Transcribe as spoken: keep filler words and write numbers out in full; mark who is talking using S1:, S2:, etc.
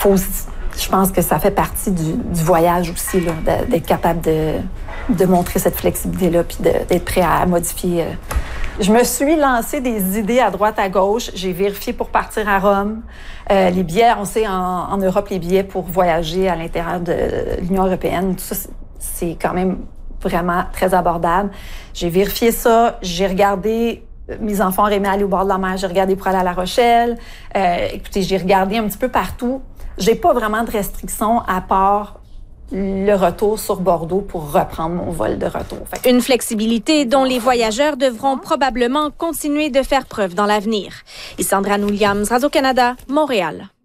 S1: faut, je pense que ça fait partie du, du voyage aussi, là, d'être capable de, de montrer cette flexibilité-là puis d'être prêt à modifier. Je me suis lancé des idées à droite, à gauche. J'ai vérifié pour partir à Rome. Euh, les billets, on sait, en, en Europe, les billets pour voyager à l'intérieur de l'Union européenne, tout ça, c'est quand même vraiment très abordable. J'ai vérifié ça. J'ai regardé... Mes enfants auraient aimé aller au bord de la mer. J'ai regardé pour aller à La Rochelle. Euh, écoutez, j'ai regardé un petit peu partout. J'ai pas vraiment de restrictions à part le retour sur Bordeaux pour reprendre mon vol de retour.
S2: Fait... Une flexibilité dont les voyageurs devront probablement continuer de faire preuve dans l'avenir. Isandra Williams, Radio-Canada, Montréal.